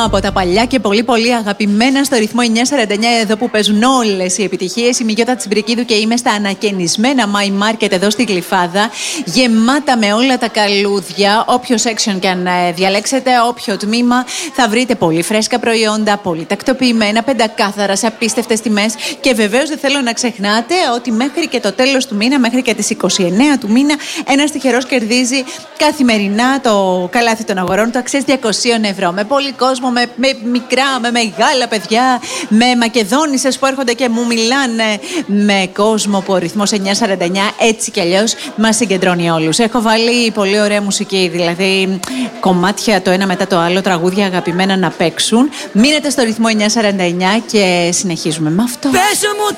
από τα παλιά και πολύ πολύ αγαπημένα στο ρυθμό 949, εδώ που παίζουν όλες οι επιτυχίες. Είμαι η Γιώτα Τσιμπρικίδου και είμαι στα ανακαινισμένα My Market εδώ στη Γλυφάδα. Γεμάτα με όλα τα καλούδια. Όποιο section και αν διαλέξετε, όποιο τμήμα, θα βρείτε πολύ φρέσκα προϊόντα, πολύ τακτοποιημένα, πεντακάθαρα, σε απίστευτες τιμές. Και βεβαίως δεν θέλω να ξεχνάτε ότι μέχρι και το τέλος του μήνα, μέχρι και τις 29 του μήνα, ένας τυχερός κερδίζει καθημερινά το καλάθι των αγορών του αξίας 200 ευρώ. Με πολύ κόσμο, με μικρά, με μεγάλα παιδιά, με Μακεδόνισσες που έρχονται και μου μιλάνε, με κόσμο που ο ρυθμός 949 έτσι κι αλλιώς μας συγκεντρώνει όλους. Έχω βάλει πολύ ωραία μουσική, δηλαδή κομμάτια το ένα μετά το άλλο, τραγούδια αγαπημένα να παίξουν. Μείνετε στο ρυθμό 949 και συνεχίζουμε με αυτό.